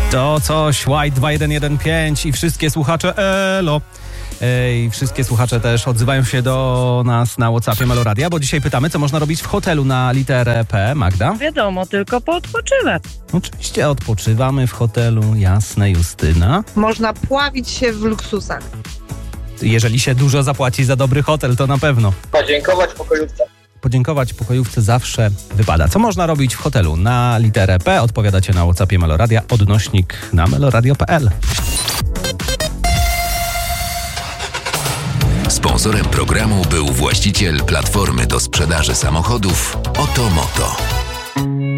To coś, White 2115 i wszystkie słuchacze elo. I wszystkie słuchacze też odzywają się do nas na WhatsAppie Meloradia, bo dzisiaj pytamy, co można robić w hotelu na literę P. Magda? Wiadomo, tylko poodpoczywać. Oczywiście odpoczywamy w hotelu, jasne, Justyna. Można pławić się w luksusach. Jeżeli się dużo zapłaci za dobry hotel, to na pewno. Podziękować pokojówce. Podziękować pokojówce zawsze wypada. Co można robić w hotelu na literę P? Odpowiadacie na WhatsAppie Meloradia, odnośnik na meloradio.pl. Sponsorem programu był właściciel platformy do sprzedaży samochodów Oto Moto.